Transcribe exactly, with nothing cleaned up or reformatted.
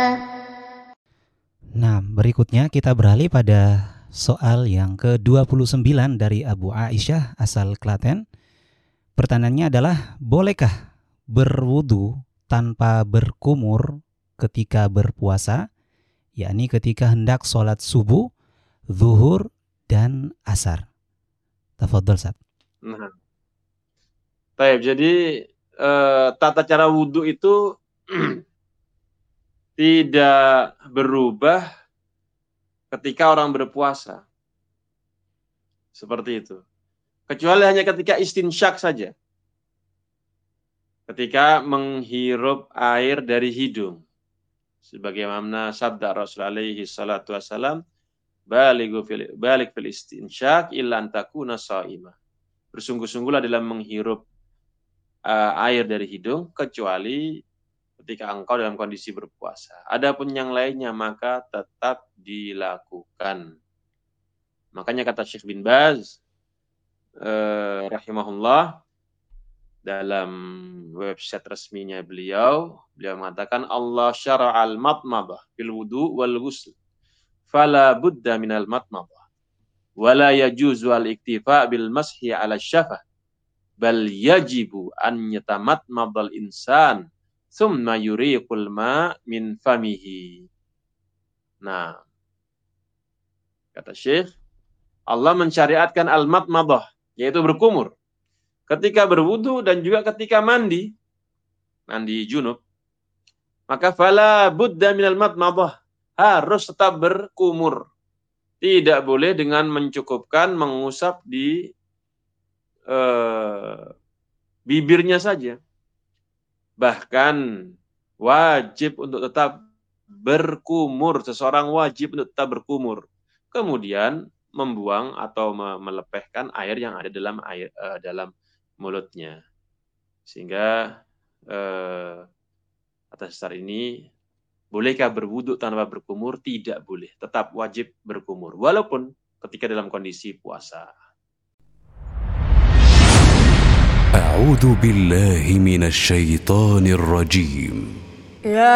Nah, berikutnya kita beralih pada soal yang ke dua puluh sembilan dari Abu Aisyah asal Klaten. Pertanyaannya adalah, bolehkah berwudu tanpa berkumur ketika berpuasa, yakni ketika hendak sholat subuh, zuhur, dan asar? Tafadhol, Ustaz. Nah, baik, jadi eh, tata cara wudhu itu tidak berubah ketika orang berpuasa. Seperti itu. Kecuali hanya ketika istinsyak saja. Ketika menghirup air dari hidung. Sebagaimana sabda Rasul alaihi salatu wassalam, Baligu fil, balik fil istinsyak illa antakuna sa'imah. Bersungguh-sungguhlah dalam menghirup uh, air dari hidung, kecuali ketika engkau dalam kondisi berpuasa. Adapun yang lainnya maka tetap dilakukan. Makanya kata Syekh bin Baz eh, rahimahullah dalam website resminya beliau, beliau mengatakan Allah syara'al matmadah fil wudu wal ghusl. Fala budda minal matmadah. Wala yajuzu al-iktifa bil mashi 'ala syafah. Bal yajibu an yatamatmadal insan summa yuriqul ma min famihi. Nah, kata Syekh, Allah mensyariatkan al-matmadah, yaitu berkumur, ketika berwudu dan juga ketika mandi, mandi junub. Maka fala budda minal matmadah, harus tetap berkumur. Tidak boleh dengan mencukupkan mengusap di eh, bibirnya saja. Bahkan wajib untuk tetap berkumur. Seseorang wajib untuk tetap berkumur. Kemudian membuang atau melepehkan air yang ada dalam air uh, dalam mulutnya. Sehingga uh, atas dasar ini, bolehkah berwudu tanpa berkumur? Tidak boleh. Tetap wajib berkumur. Walaupun ketika dalam kondisi puasa. أعوذ بالله من الشيطان الرجيم.